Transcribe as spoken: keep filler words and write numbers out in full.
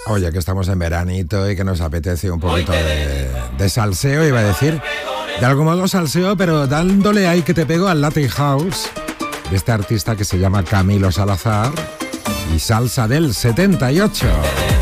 Oye, que estamos en veranito y que nos apetece un poquito de, de salseo, iba a decir. De algún modo salseo, pero dándole ahí que te pego al Latin House de este artista que se llama Camilo Salazar y salsa del setenta y ocho.